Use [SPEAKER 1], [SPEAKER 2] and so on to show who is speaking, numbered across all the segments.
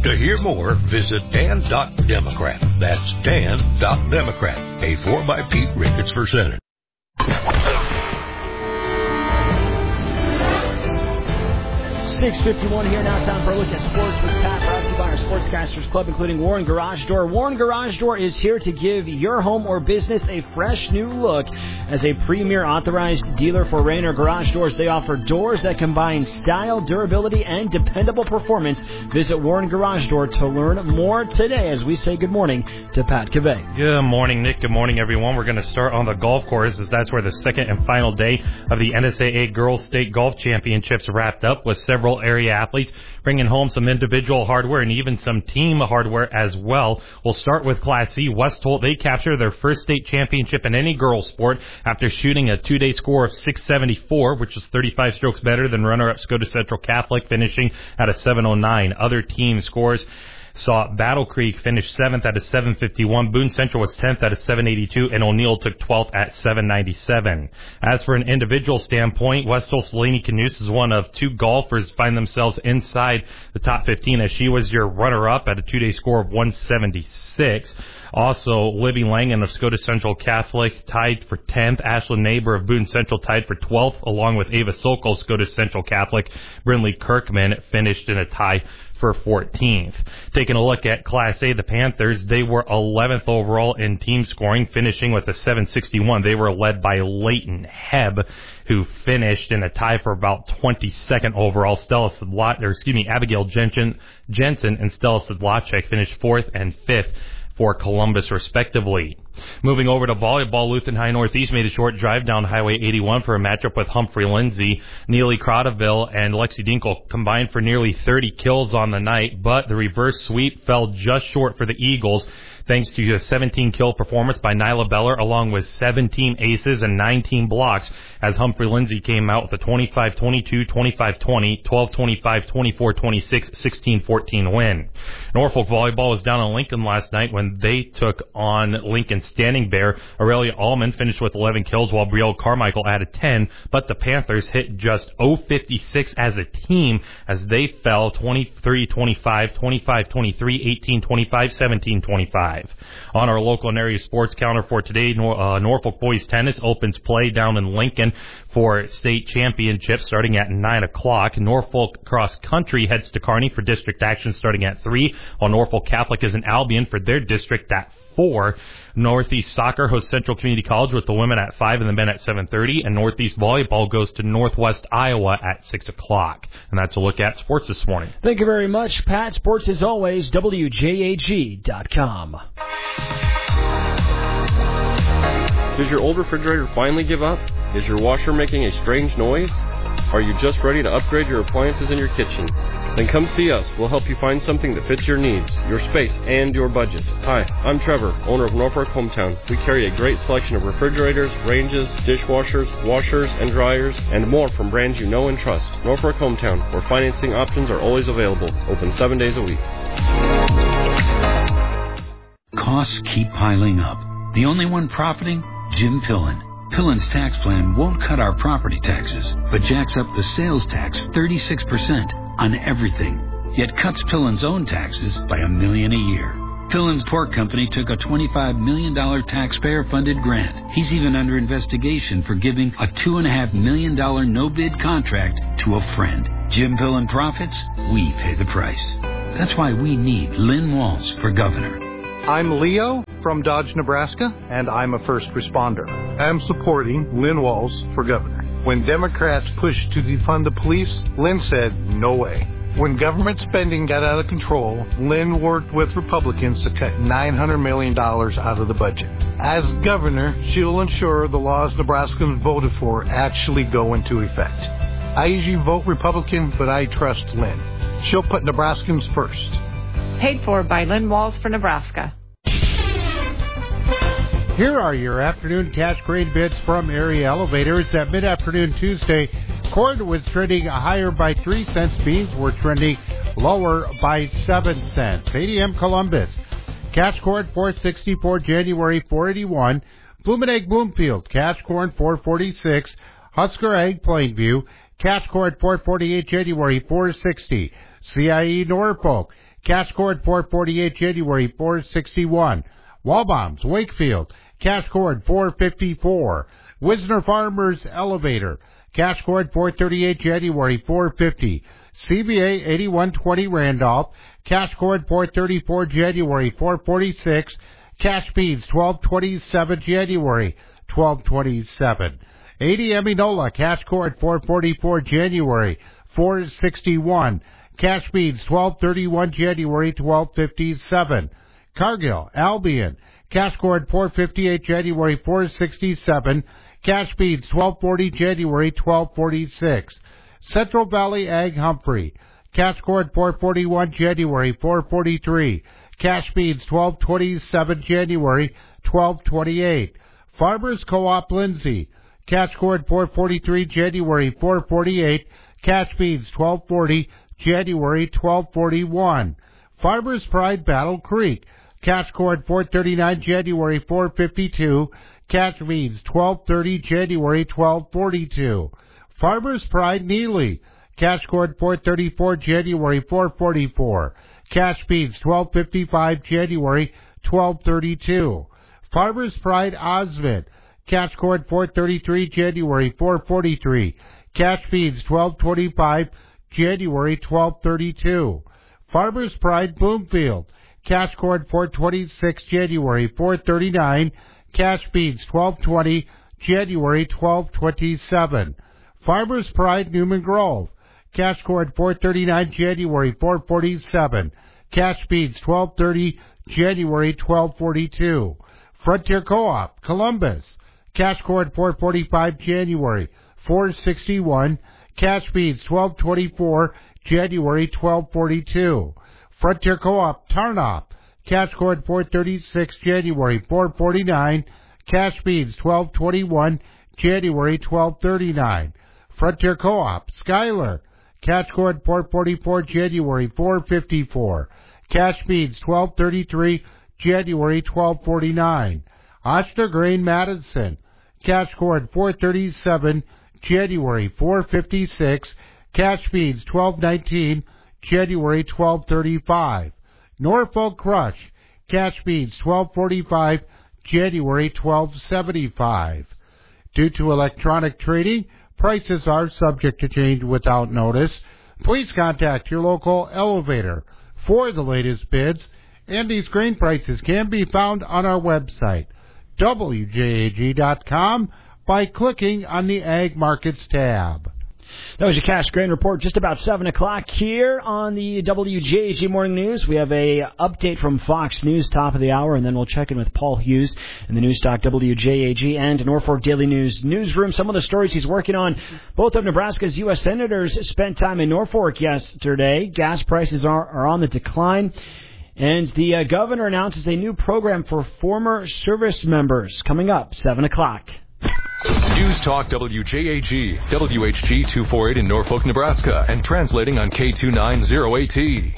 [SPEAKER 1] To hear more, visit Dan.Democrat. That's Dan.Democrat. A 4 by Pete Ricketts for Senate.
[SPEAKER 2] 6:51 here now. Time for a look at sports with Pat, brought to you by our Sportscasters Club, including Warren Garage Door. Warren Garage Door is here to give your home or business a fresh new look. As a premier authorized dealer for Rainer Garage Doors, they offer doors that combine style, durability, and dependable performance. Visit Warren Garage Door to learn more today as we say good morning to Pat Cavay.
[SPEAKER 3] Good morning, Nick. Good morning, everyone. We're going to start on the golf course, as that's where the second and final day of the NSAA Girls State Golf Championships wrapped up, with several area athletes bringing home some individual hardware and even some team hardware as well. We'll start with Class C. Westholt, they capture their first state championship in any girls sport after shooting a two-day score of 674, which is 35 strokes better than runner-up Scota Central Catholic, finishing at a 709. Other team scores saw Battle Creek finish 7th at a 751, Boone Central was 10th at a 782, and O'Neill took 12th at 797. As for an individual standpoint, Westholt's Lainey Canoes is one of two golfers find themselves inside the top 15, as she was your runner-up at a two-day score of 176. Also, Libby Langan of Scota Central Catholic tied for 10th. Ashlyn Neighbor of Boone Central tied for 12th, along with Ava Sokol, Scota Central Catholic. Brindley Kirkman finished in a tie for 14th. Taking a look at Class A, the Panthers, they were 11th overall in team scoring, finishing with a 761. They were led by Leighton Hebb, who finished in a tie for about 22nd overall. Abigail Jensen and Stella Sedlacek finished 4th and 5th for Columbus, respectively. Moving over to volleyball, Lutheran High Northeast made a short drive down Highway 81 for a matchup with Humphrey Lindsay. Neely Crotaville and Lexi Dinkle combined for nearly 30 kills on the night, but the reverse sweep fell just short for the Eagles, thanks to a 17-kill performance by Nyla Beller, along with 17 aces and 19 blocks, as Humphrey Lindsay came out with a 25-22, 25-20, 12-25, 24-26, 16-14 win. Norfolk Volleyball was down on Lincoln last night when they took on Lincoln Standing Bear. Aurelia Allman finished with 11 kills, while Brielle Carmichael added 10, but the Panthers hit just 0-56 as a team, as they fell 23-25, 25-23, 18-25, 17-25. On our local and area sports counter for today, Norfolk Boys Tennis opens play down in Lincoln for state championships starting at 9 o'clock. Norfolk Cross Country heads to Kearney for district action starting at 3, while Norfolk Catholic is in Albion for their district at 4. Northeast Soccer hosts Central Community College with the women at 5 and the men at 7:30, and Northeast Volleyball goes to Northwest Iowa at 6 o'clock. And that's a look at sports this morning.
[SPEAKER 2] Thank you very much, Pat. Sports as always, WJAG.com.
[SPEAKER 4] Did your old refrigerator finally give up? Is your washer making a strange noise? Are you just ready to upgrade your appliances in your kitchen? Then come see us. We'll help you find something that fits your needs, your space, and your budget. Hi, I'm Trevor, owner of Norfolk Hometown. We carry a great selection of refrigerators, ranges, dishwashers, washers, and dryers, and more from brands you know and trust. Norfolk Hometown, where financing options are always available. Open 7 days a week.
[SPEAKER 5] Costs keep piling up. The only one profiting? Jim Pillen. Pillen's tax plan won't cut our property taxes, but jacks up the sales tax 36% on everything, yet cuts Pillen's own taxes by $1 million a year. Pillen's Pork Company took a $25 million taxpayer-funded grant. He's even under investigation for giving a $2.5 million no-bid contract to a friend. Jim Pillen profits, we pay the price. That's why we need Lynn Walls for governor.
[SPEAKER 6] I'm Leo from Dodge, Nebraska, and I'm a first responder. I'm supporting Lynn Walls for governor. When Democrats pushed to defund the police, Lynn said, no way. When government spending got out of control, Lynn worked with Republicans to cut $900 million out of the budget. As governor, she'll ensure the laws Nebraskans voted for actually go into effect. I usually vote Republican, but I trust Lynn. She'll put Nebraskans first.
[SPEAKER 7] Paid for by Lynn Walls for Nebraska.
[SPEAKER 8] Here are your afternoon cash grain bids from Area Elevators. At mid-afternoon Tuesday, corn was trending higher by 3 cents. Beans were trending lower by 7 cents. ADM Columbus, cash corn $4.64, January $4.81. Blooming Egg Bloomfield, cash corn $4.46. Husker Egg Plainview, cash corn $4.48, January $4.60. CIE Norfolk, Cash cord $4.48. January $4.61. Wallbombs, Wakefield, cash cord $4.54. Wisner Farmers Elevator, cash cord $4.38. January $4.50. CBA 8120 Randolph, cash cord $4.34. January $4.46. Cash beads $12.27. January $12.27. 80 Eminola, cash cord $4.44. January $4.61. Cash beads $12.31. January $12.57. Cargill, Albion, cash cord $4.58. January $4.67. Cash beads $12.40. January $12.46. Central Valley Ag Humphrey, cash cord $4.41. January $4.43. Cash beads $12.27. January $12.28. Farmers Co-op Lindsay, cash cord $4.43. January $4.48. Cash beads $12.40. January $12.41. Farmers Pride Battle Creek, cash cord $4.39. January $4.52. Cash beads $12.30. January $12.42. Farmers Pride Neely, cash cord $4.34. January $4.44. Cash beads $12.55. January $12.32. Farmers Pride Osmond, cash cord $4.33. January $4.43. Cash beads $12.25. January $12.32. Farmers Pride Bloomfield, cash cord $4.26. January $4.39. Cash beads $12.20. January $12.27. Farmers Pride Newman Grove, cash cord $4.39. January $4.47. Cash beads $12.30. January $12.42. Frontier Co-op Columbus, cash cord $4.45. January $4.61. Cash beads $12.24. January $12.42. Frontier Co-op Tarnoff, cash cord $4.36. January $4.49. Cash beads $12.21. January $12.39. Frontier Co-op Schuyler, cash cord $4.44. January $4.54. Cash beads $12.33. January $12.49. Ochsner Grain Madison, cash cord $4.37. January $4.56. Cash beads $12.19. January $12.35. Norfolk Crush, cash beads $12.45. January $12.75. Due to electronic trading, prices are subject to change without notice. Please contact your local elevator for the latest bids, and these grain prices can be found on our website, WJAG.com, by clicking on the Ag Markets tab.
[SPEAKER 2] That was your Cash Grain Report, just about 7 o'clock here on the WJAG Morning News. We have a update from Fox News, top of the hour, and then we'll check in with Paul Hughes in the Newstalk WJAG and Norfolk Daily News newsroom. Some of the stories he's working on. Both of Nebraska's U.S. senators spent time in Norfolk yesterday. Gas prices are on the decline. And the governor announces a new program for former service members coming up, 7 o'clock.
[SPEAKER 9] News Talk WJAG, WHG 248 in Norfolk, Nebraska, and translating on K290AT.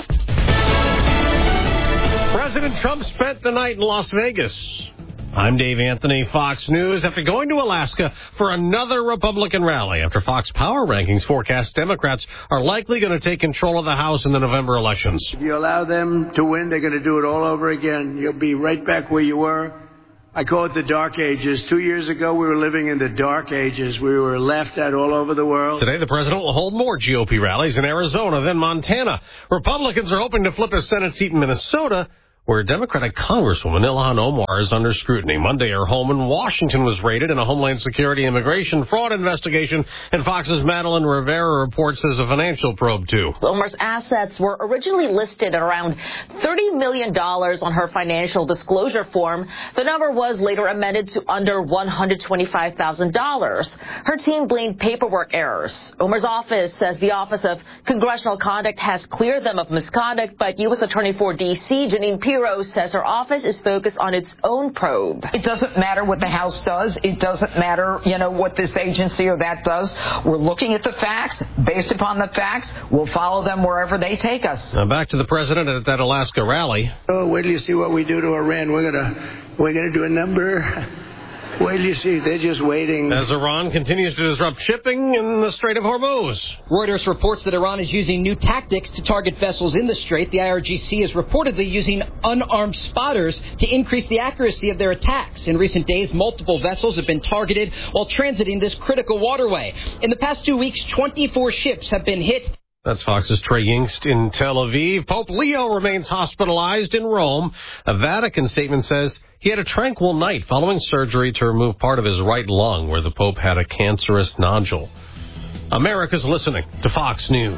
[SPEAKER 10] President Trump spent the night in Las Vegas. I'm Dave Anthony, Fox News. After going to Alaska for another Republican rally, after Fox Power Rankings forecast Democrats are likely going to take control of the House in the November elections.
[SPEAKER 11] If you allow them to win, they're going to do it all over again. You'll be right back where you were. I call it the dark ages. 2 years ago, we were living in the dark ages. We were laughed at all over the world.
[SPEAKER 10] Today, the president will hold more GOP rallies in Arizona, then Montana. Republicans are hoping to flip a Senate seat in Minnesota, where Democratic Congresswoman Ilhan Omar is under scrutiny. Monday, her home in Washington was raided in a Homeland Security immigration fraud investigation, and Fox's Madeline Rivera reports there's a financial probe, too.
[SPEAKER 12] Omar's assets were originally listed at around $30 million on her financial disclosure form. The number was later amended to under $125,000. Her team blamed paperwork errors. Omar's office says the Office of Congressional Conduct has cleared them of misconduct, but U.S. Attorney for D.C., Janine Pirro, says her office is focused on its own probe.
[SPEAKER 13] It doesn't matter what the House does. It doesn't matter, what this agency or that does. We're looking at the facts. Based upon the facts, we'll follow them wherever they take us.
[SPEAKER 10] Now back to the president at that Alaska rally.
[SPEAKER 11] Oh, wait till you see what we do to Iran. We're gonna do a number. Wait till you see. They're just waiting.
[SPEAKER 10] As Iran continues to disrupt shipping in the Strait of Hormuz.
[SPEAKER 14] Reuters reports that Iran is using new tactics to target vessels in the strait. The IRGC is reportedly using unarmed spotters to increase the accuracy of their attacks. In recent days, multiple vessels have been targeted while transiting this critical waterway. In the past 2 weeks, 24 ships have been hit.
[SPEAKER 10] That's Fox's Trey Yingst in Tel Aviv. Pope Leo remains hospitalized in Rome. A Vatican statement says he had a tranquil night following surgery to remove part of his right lung where the Pope had a cancerous nodule. America's listening to Fox News.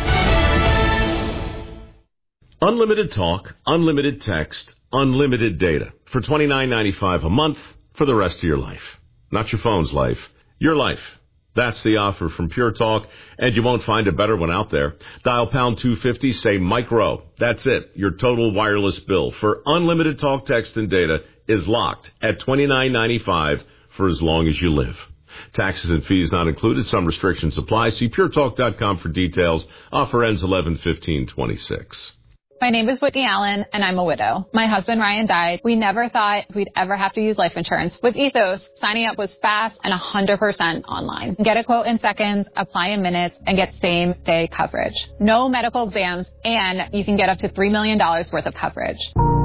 [SPEAKER 15] Unlimited talk, unlimited text, unlimited data for $29.95 a month for the rest of your life. Not your phone's life, your life. That's the offer from Pure Talk, and you won't find a better one out there. Dial pound 250, say micro. That's it. Your total wireless bill for unlimited talk, text, and data is locked at $29.95 for as long as you live. Taxes and fees not included. Some restrictions apply. See puretalk.com for details. Offer ends 11/15/26.
[SPEAKER 16] My name is Whitney Allen, and I'm a widow. My husband, Ryan, died. We never thought we'd ever have to use life insurance. With Ethos, signing up was fast and 100% online. Get a quote in seconds, apply in minutes, and get same-day coverage. No medical exams, and you can get up to $3 million worth of coverage.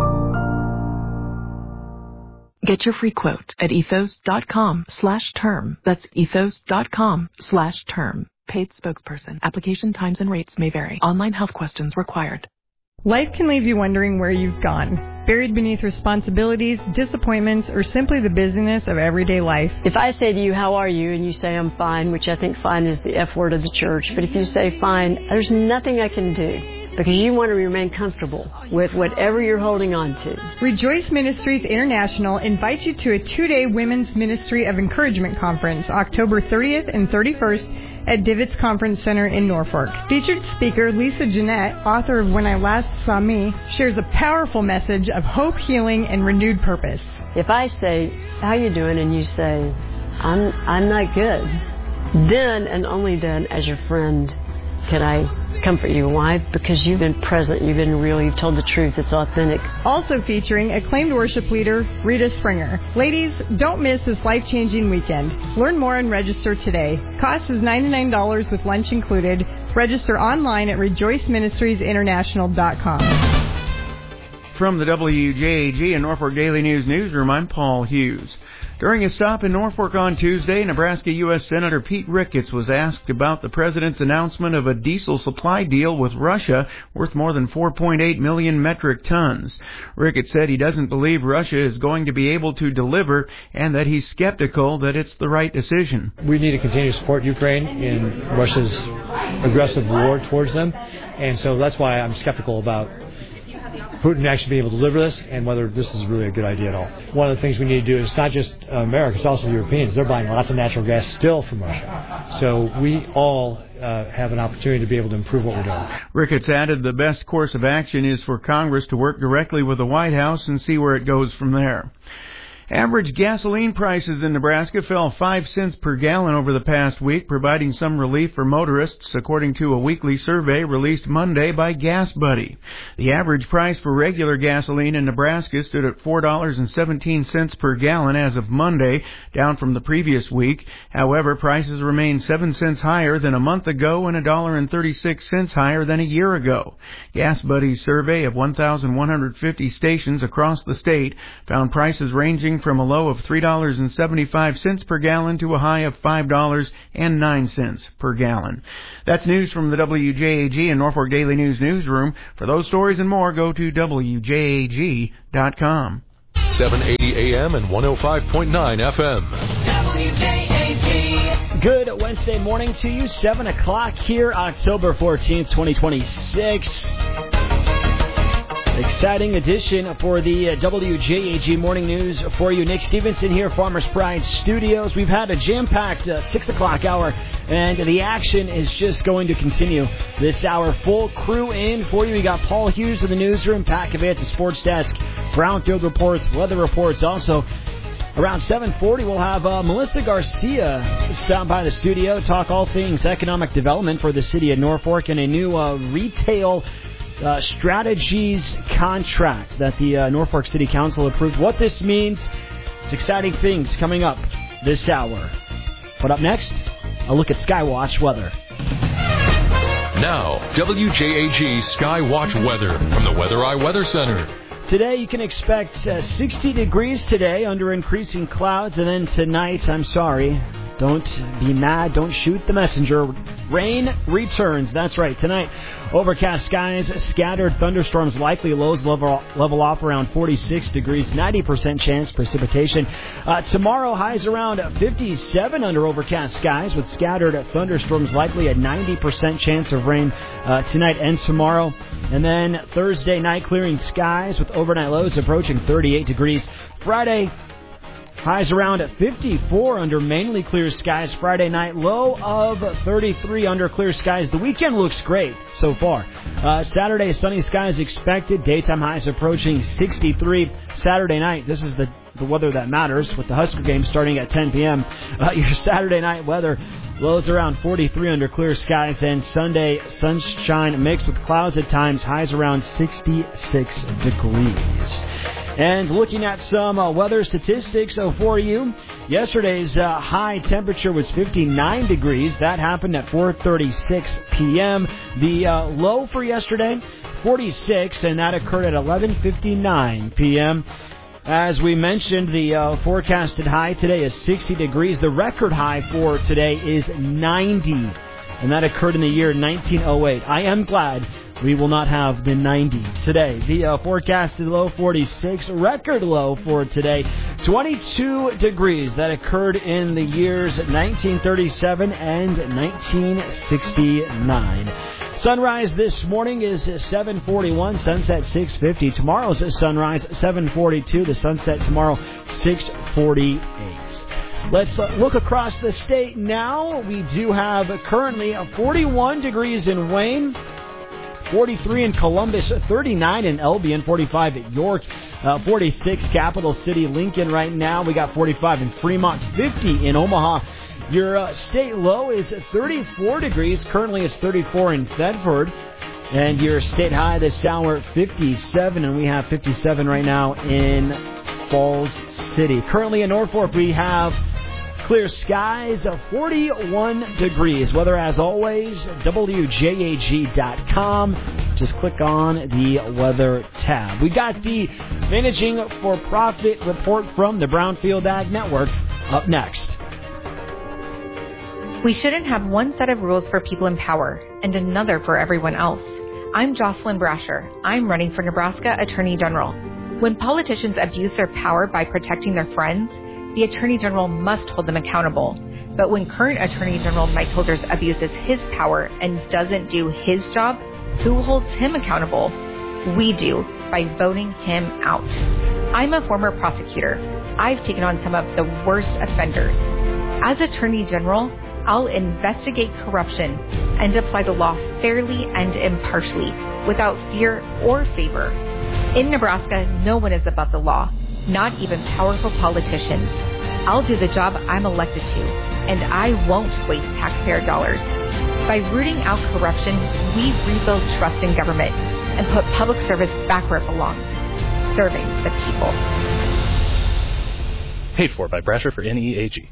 [SPEAKER 17] Get your free quote at ethos.com/term. That's ethos.com/term. Paid spokesperson. Application times and rates may vary. Online health questions required.
[SPEAKER 18] Life can leave you wondering where you've gone, buried beneath responsibilities, disappointments, or simply the busyness of everyday life.
[SPEAKER 19] If I say to you, how are you, and you say I'm fine, which I think fine is the F word of the church, but if you say fine, there's nothing I can do because you want to remain comfortable with whatever you're holding on to.
[SPEAKER 18] Rejoice Ministries International invites you to a 2-day Women's Ministry of Encouragement Conference, October 30th and 31st, at Divots Conference Center in Norfolk. Featured speaker Lisa Jeanette, author of When I Last Saw Me, shares a powerful message of hope, healing, and renewed purpose.
[SPEAKER 19] If I say, how you doing, and you say, I'm not good, then and only then, as your friend, can I comfort you. Why? Because you've been present, you've been real, you've told the truth, it's authentic.
[SPEAKER 18] Also featuring acclaimed worship leader Rita Springer. Ladies, don't miss this life-changing weekend. Learn more and register today. Cost is $99 with lunch included. Register online at rejoiceministriesinternational.com.
[SPEAKER 20] From the WJAG and Norfolk Daily News Newsroom, I'm Paul Hughes. During a stop in Norfolk on Tuesday, Nebraska U.S. Senator Pete Ricketts was asked about the president's announcement of a diesel supply deal with Russia worth more than 4.8 million metric tons. Ricketts said he doesn't believe Russia is going to be able to deliver and that he's skeptical that it's the right decision.
[SPEAKER 21] We need to continue to support Ukraine in Russia's aggressive war towards them, and so that's why I'm skeptical about Putin actually being able to deliver this and whether this is really a good idea at all. One of the things we need to do is not just America, it's also the Europeans. They're buying lots of natural gas still from Russia. So we all have an opportunity to be able to improve what we're doing.
[SPEAKER 20] Ricketts added the best course of action is for Congress to work directly with the White House and see where it goes from there. Average gasoline prices in Nebraska fell 5 cents per gallon over the past week, providing some relief for motorists, according to a weekly survey released Monday by Gas Buddy. The average price for regular gasoline in Nebraska stood at $4.17 per gallon as of Monday, down from the previous week. However, prices remain 7 cents higher than a month ago and $1.36 higher than a year ago. Gas Buddy's survey of 1,150 stations across the state found prices ranging from a low of $3.75 per gallon to a high of $5.09 per gallon. That's news from the WJAG and Norfolk Daily News Newsroom. For those stories and more, go to WJAG.com.
[SPEAKER 9] 780 AM and 105.9 FM.
[SPEAKER 2] WJAG. Good Wednesday morning to you. 7 o'clock here, October 14th, 2026. Exciting edition for the WJAG Morning News for you. Nick Stevenson here, Farmers Pride Studios. We've had a jam-packed 6 o'clock hour, and the action is just going to continue this hour. Full crew in for you. We got Paul Hughes in the newsroom, Pat Cavay at the sports desk, Brownfield reports, weather reports. Also, around 7:40, we'll have Melissa Garcia stop by the studio, talk all things economic development for the city of Norfolk and a new retail strategies contract that the Norfolk City Council approved. What this means It's exciting things coming up this hour. But up next, a look at Skywatch weather.
[SPEAKER 9] Now, WJAG Skywatch weather from the Weather Eye Weather Center.
[SPEAKER 2] Today you can expect 60 degrees today under increasing clouds, and then tonight, I'm sorry, don't be mad, don't shoot the messenger. Rain returns. That's right. Tonight, overcast skies, scattered thunderstorms likely. Lows level off around 46 degrees, 90% chance precipitation. Tomorrow, highs around 57 under overcast skies with scattered thunderstorms likely. A 90% chance of rain tonight and tomorrow. And then Thursday night, clearing skies with overnight lows approaching 38 degrees. Friday, highs around 54 under mainly clear skies. Friday night, low of 33 under clear skies. The weekend looks great so far. Saturday, sunny skies expected. Daytime highs approaching 63. Saturday night, this is the weather that matters with the Husker game starting at 10 p.m. Your Saturday night weather, lows around 43 under clear skies. And Sunday, sunshine mixed with clouds at times. Highs around 66 degrees. And looking at some weather statistics for you, yesterday's high temperature was 59 degrees. That happened at 4:36 p.m. The low for yesterday, 46, and that occurred at 11:59 p.m. As we mentioned, the forecasted high today is 60 degrees. The record high for today is 90, and that occurred in the year 1908. I am glad we will not have the 90 today. The forecasted low, 46. Record low for today, 22 degrees. That occurred in the years 1937 and 1969. Sunrise this morning is 7:41, sunset 6:50. Tomorrow's sunrise 7:42, the sunset tomorrow 6:48. Let's look across the state now. We do have currently 41 degrees in Wayne, 43 in Columbus, 39 in Albion, 45 at York, 46 Capital City, Lincoln right now. We got 45 in Fremont, 50 in Omaha. Your state low is 34 degrees. Currently it's 34 in Thetford. And your state high this hour, 57. And we have 57 right now in Falls City. Currently in Norfolk, we have clear skies, 41 degrees. Weather, as always, WJAG.com. Just click on the weather tab. We got the Managing for Profit report from the Brownfield Ag Network up next.
[SPEAKER 1] We shouldn't have one set of rules for people in power and another for everyone else. I'm Jocelyn Brasher. I'm running for Nebraska Attorney General. When politicians abuse their power by protecting their friends, the Attorney General must hold them accountable. But when current Attorney General Mike Holders abuses his power and doesn't do his job, who holds him accountable? We do, by voting him out. I'm a former prosecutor. I've taken on some of the worst offenders. As Attorney General, I'll investigate corruption and apply the law fairly and impartially, without fear or favor. In Nebraska, no one is above the law, not even powerful politicians. I'll do the job I'm elected to, and I won't waste taxpayer dollars. By rooting out corruption, we rebuild trust in government and put public service back where it belongs, serving the people.
[SPEAKER 22] Paid for by Brasher for NEAG.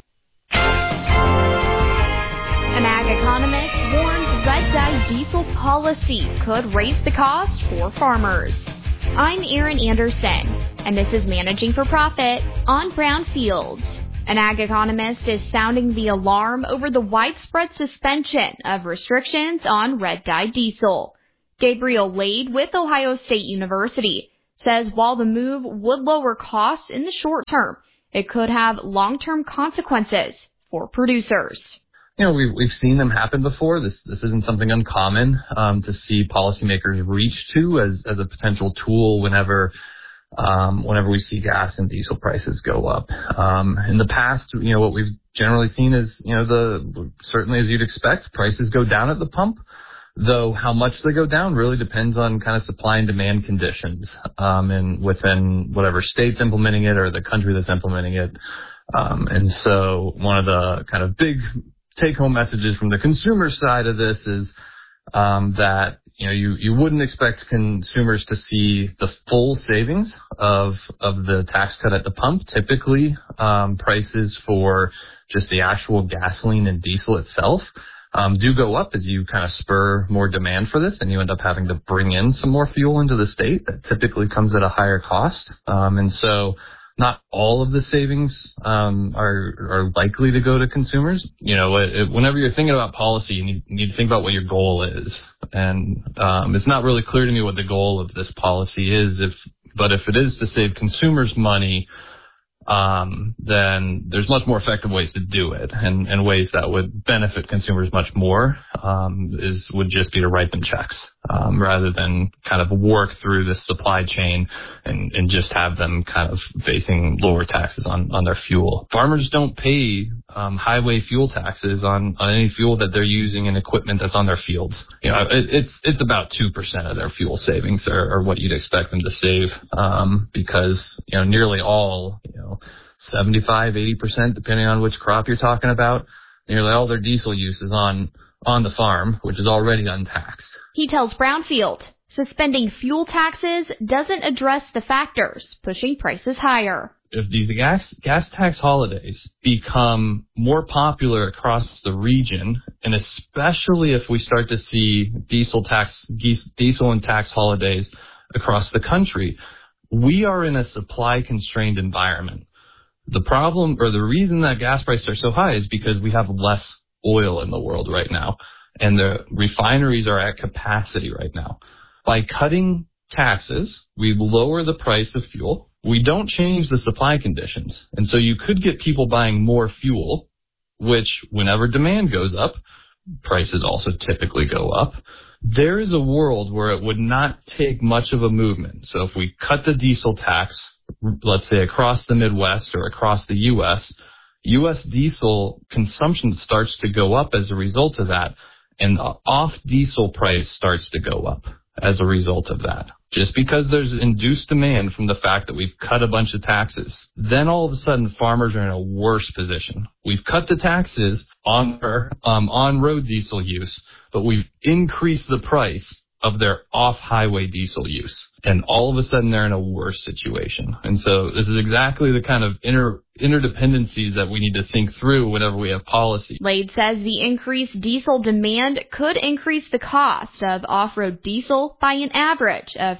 [SPEAKER 23] An ag economist warns red dye diesel policy could raise the cost for farmers. I'm Erin Anderson, and this is Managing for Profit on Brownfield. An ag economist is sounding the alarm over the widespread suspension of restrictions on red dye diesel. Gabriel Lade with Ohio State University says while the move would lower costs in the short term, it could have long-term consequences for producers.
[SPEAKER 24] You know, we've seen them happen before. This isn't something uncommon to see policymakers reach to as a potential tool whenever we see gas and diesel prices go up. In the past, you know, what we've generally seen is, you know, certainly as you'd expect, prices go down at the pump. Though how much they go down really depends on kind of supply and demand conditions, and within whatever state's implementing it or the country that's implementing it. And so one of the kind of big take-home messages from the consumer side of this is that you wouldn't expect consumers to see the full savings of the tax cut at the pump. Typically, prices for just the actual gasoline and diesel itself do go up as you kind of spur more demand for this, and you end up having to bring in some more fuel into the state. That typically comes at a higher cost, and so not all of the savings are likely to go to consumers. Whenever you're thinking about policy, you need to think about what your goal is, and it's not really clear to me what the goal of this policy is. But if it is to save consumers money, then there's much more effective ways to do it, and ways that would benefit consumers much more would just be to write them checks rather than kind of work through the supply chain and just have them kind of facing lower taxes on their fuel. Farmers don't pay highway fuel taxes on any fuel that they're using and equipment that's on their fields. It's about 2% of their fuel savings are what you'd expect them to save, because nearly all 75, 80%, depending on which crop you're talking about, nearly all their diesel use is on the farm, which is already untaxed.
[SPEAKER 23] He tells Brownfield, suspending fuel taxes doesn't address the factors pushing prices higher.
[SPEAKER 24] If these gas tax holidays become more popular across the region, and especially if we start to see diesel and tax holidays across the country, we are in a supply-constrained environment. The problem, or the reason that gas prices are so high, is because we have less oil in the world right now, and the refineries are at capacity right now. By cutting taxes, we lower the price of fuel. We don't change the supply conditions, and so you could get people buying more fuel, which, whenever demand goes up, prices also typically go up. There is a world where it would not take much of a movement. So if we cut the diesel tax, let's say across the Midwest or across the U.S. diesel consumption starts to go up as a result of that, and the off-diesel price starts to go up as a result of that. Just because there's induced demand from the fact that we've cut a bunch of taxes, then all of a sudden farmers are in a worse position. We've cut the taxes on their on-road diesel use, but we've increased the price of their off-highway diesel use. And all of a sudden they're in a worse situation. And so this is exactly the kind of interdependencies that we need to think through whenever we have policy.
[SPEAKER 23] Lade says the increased diesel demand could increase the cost of off-road diesel by an average of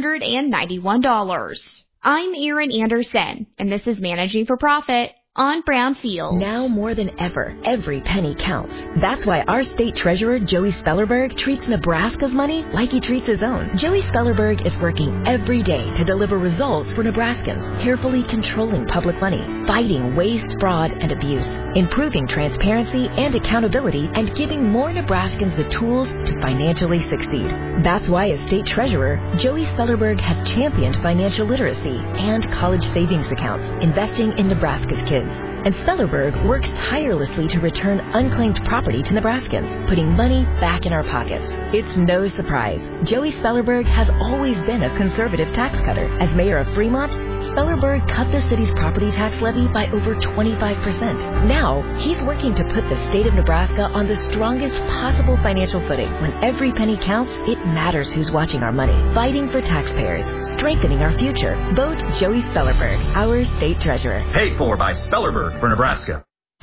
[SPEAKER 23] $391. I'm Erin Anderson, and this is Managing for Profit on Brownfield.
[SPEAKER 3] Now more than ever, every penny counts. That's why our state treasurer, Joey Spellerberg, treats Nebraska's money like he treats his own. Joey Spellerberg is working every day to deliver results for Nebraskans, carefully controlling public money, fighting waste, fraud, and abuse, improving transparency and accountability, and giving more Nebraskans the tools to financially succeed. That's why as state treasurer, Joey Spellerberg has championed financial literacy and college savings accounts, investing in Nebraska's kids. And Spellerberg works tirelessly to return unclaimed property to Nebraskans, putting money back in our pockets. It's no surprise. Joey Spellerberg has always been a conservative tax cutter. As mayor of Fremont, Spellerberg cut the city's property tax levy by over 25%. Now, he's working to put the state of Nebraska on the strongest possible financial footing. When every penny counts, it matters who's watching our money. Fighting for taxpayers, strengthening our future. Vote Joey Spellerberg, our state treasurer.
[SPEAKER 4] Paid for by Spellerberg for Nebraska.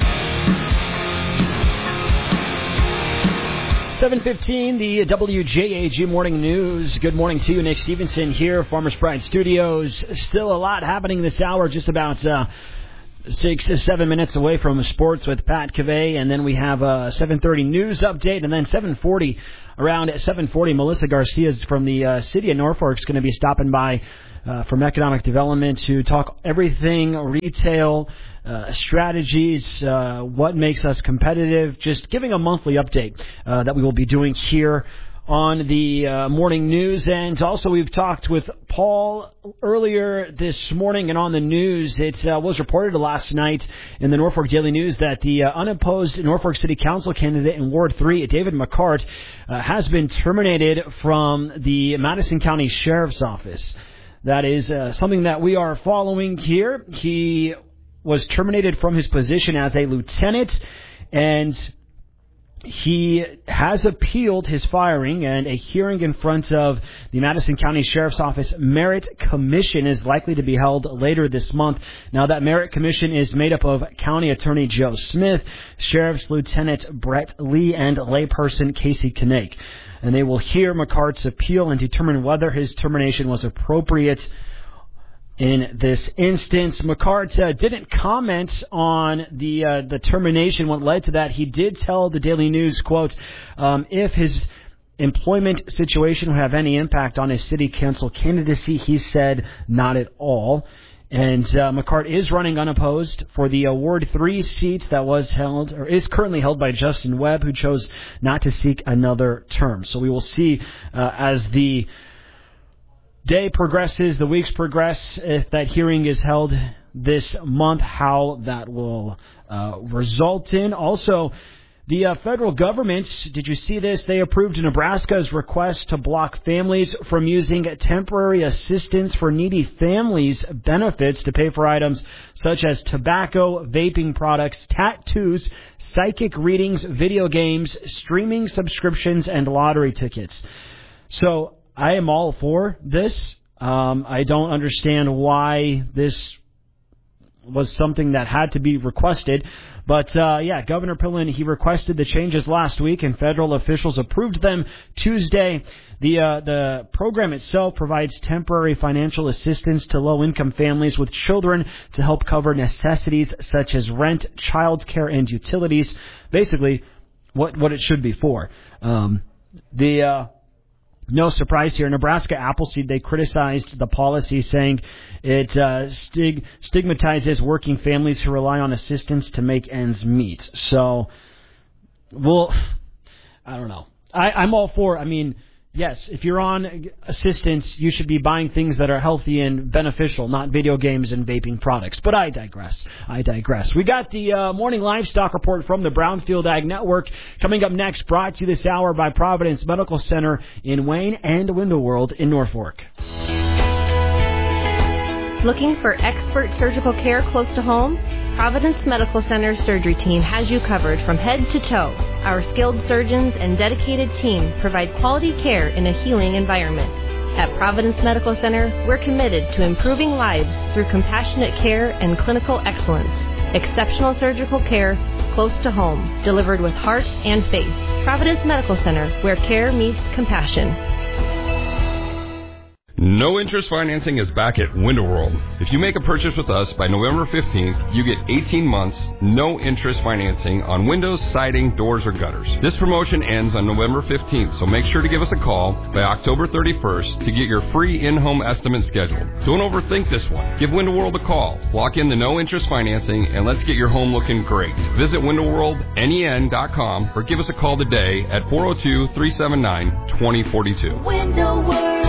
[SPEAKER 2] 7:15, the WJAG Morning News. Good morning to you. Nick Stevenson here, Farmers Pride Studios. Still a lot happening this hour, just about 6 to 7 minutes away from sports with Pat Cavey, and then we have a 7:30 news update, and then 7:40, around 7:40, Melissa Garcia from the city of Norfolk is going to be stopping by from Economic Development to talk everything retail, strategies, what makes us competitive, just giving a monthly update that we will be doing here on the morning news. And also we've talked with Paul earlier this morning, and on the news it was reported last night in the Norfolk Daily News that the unopposed Norfolk City Council candidate in Ward 3, David McCart, has been terminated from the Madison County Sheriff's Office. That is something that we are following here. He was terminated from his position as a lieutenant, and he has appealed his firing, and a hearing in front of the Madison County Sheriff's Office Merit Commission is likely to be held later this month. Now, that Merit Commission is made up of County Attorney Joe Smith, Sheriff's Lieutenant Brett Lee, and layperson Casey Knake. And they will hear McCart's appeal and determine whether his termination was appropriate. In this instance, McCart didn't comment on the termination, what led to that. He did tell the Daily News, quote, if his employment situation would have any impact on his city council candidacy, he said not at all. And McCart is running unopposed for the Ward 3 seat that was held, or is currently held by Justin Webb, who chose not to seek another term. So we will see as the day progresses, the weeks progress, if that hearing is held this month, how that will result in. Also, the federal government, did you see this? They approved Nebraska's request to block families from using temporary assistance for needy families benefits to pay for items such as tobacco, vaping products, tattoos, psychic readings, video games, streaming subscriptions, and lottery tickets. So I am all for this. I don't understand why this was something that had to be requested. But, Governor Pillen, he requested the changes last week, and federal officials approved them Tuesday. The program itself provides temporary financial assistance to low-income families with children to help cover necessities such as rent, child care, and utilities. Basically, what it should be for. No surprise here. Nebraska Appleseed, they criticized the policy, saying it stigmatizes working families who rely on assistance to make ends meet. So, I don't know. I'm all for, yes, if you're on assistance, you should be buying things that are healthy and beneficial, not video games and vaping products. But I digress. We got the morning livestock report from the Brownfield Ag Network coming up next, brought to you this hour by Providence Medical Center in Wayne and Window World in Norfolk.
[SPEAKER 5] Looking for expert surgical care close to home? Providence Medical Center surgery team has you covered from head to toe. Our skilled surgeons and dedicated team provide quality care in a healing environment. At Providence Medical Center, we're committed to improving lives through compassionate care and clinical excellence. Exceptional surgical care close to home, delivered with heart and faith. Providence Medical Center, where care meets compassion.
[SPEAKER 6] No interest financing is back at Window World. If you make a purchase with us by November 15th, you get 18 months, no interest financing on windows, siding, doors, or gutters. This promotion ends on November 15th, so make sure to give us a call by October 31st to get your free in-home estimate scheduled. Don't overthink this one. Give Window World a call. Lock in the no interest financing, and let's get your home looking great. Visit windowworldnen.com or give us a call today at 402-379-2042.
[SPEAKER 7] Window World.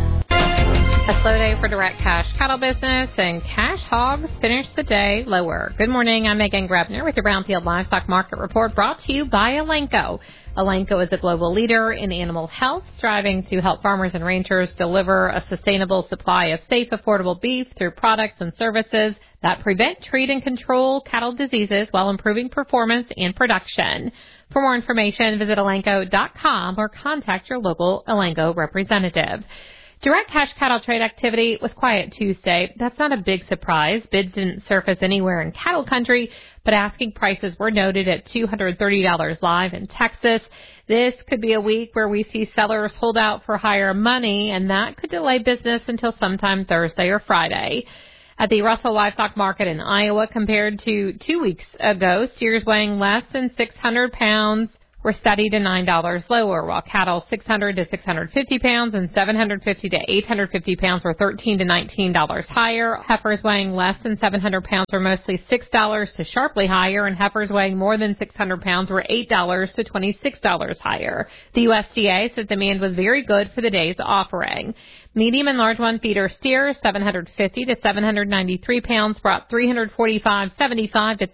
[SPEAKER 7] A slow day for direct cash cattle business, and cash hogs finished the day lower. Good morning, I'm Megan Grebner with your Brownfield Livestock Market Report, brought to you by Elanco. Elanco is a global leader in animal health, striving to help farmers and ranchers deliver a sustainable supply of safe, affordable beef through products and services that prevent, treat, and control cattle diseases while improving performance and production. For more information, visit Elanco.com or contact your local Elanco representative. Direct cash cattle trade activity was quiet Tuesday. That's not a big surprise. Bids didn't surface anywhere in cattle country, but asking prices were noted at $230 live in Texas. This could be a week where we see sellers hold out for higher money, and that could delay business until sometime Thursday or Friday. At the Russell Livestock Market in Iowa, compared to 2 weeks ago, steers weighing less than 600 pounds were steady to $9 lower, while cattle 600 to 650 pounds and 750 to 850 pounds were $13 to $19 higher. Heifers weighing less than 700 pounds were mostly $6 to sharply higher, and heifers weighing more than 600 pounds were $8 to $26 higher. The USDA said demand was very good for the day's offering. Medium and large one feeder steers, 750 to 793 pounds, brought $345.75 to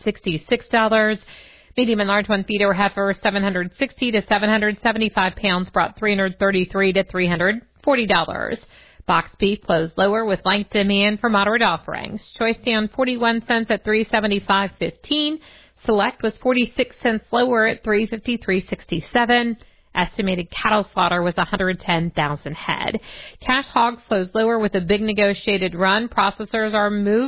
[SPEAKER 7] $366. Medium and large one feeder heifer, 760 to 775 pounds, brought $333 to $340. Box beef closed lower with light demand for moderate offerings. Choice down 41 cents at $375.15. Select was 46 cents lower at $353.67. Estimated cattle slaughter was 110,000 head. Cash hogs closed lower with a big negotiated run. Processors are moving